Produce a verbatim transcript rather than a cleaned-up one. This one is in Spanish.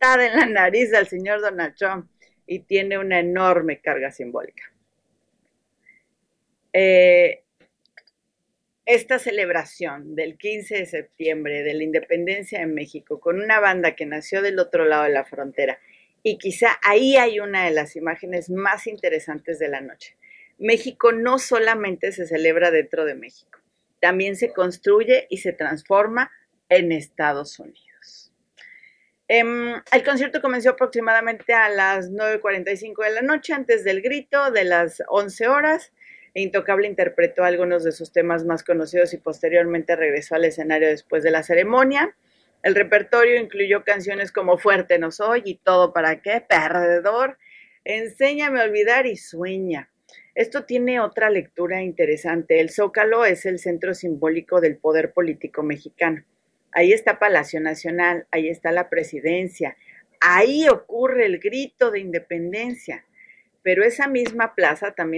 patada en la nariz al señor Donald Trump y tiene una enorme carga simbólica. Eh, esta celebración del quince de septiembre de la independencia de México con una banda que nació del otro lado de la frontera, y quizá ahí hay una de las imágenes más interesantes de la noche. México no solamente se celebra dentro de México, también se construye y se transforma en Estados Unidos. Um, el concierto comenzó aproximadamente a las nueve cuarenta y cinco de la noche, antes del grito de las once horas. Intocable interpretó algunos de sus temas más conocidos y posteriormente regresó al escenario después de la ceremonia. El repertorio incluyó canciones como Fuerte no soy y Todo para qué, Perdedor, Enséñame a olvidar y Sueña. Esto tiene otra lectura interesante. El Zócalo es el centro simbólico del poder político mexicano. Ahí está Palacio Nacional, ahí está la presidencia, ahí ocurre el grito de independencia, pero esa misma plaza también